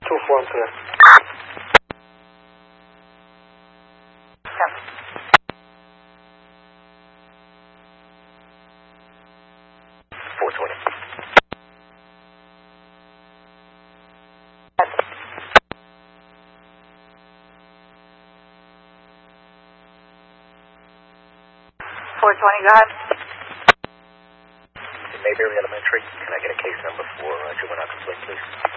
2-4, I'm clear. 420. Go ahead. Mayberry Elementary. Can I get a case number for 219 complaint, please?